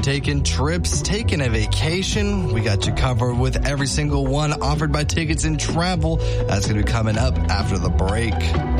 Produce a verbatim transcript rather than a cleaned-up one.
taking trips, taking a vacation, we got you covered with every single one offered by Tickets and Travel. That's going to be coming up after the break.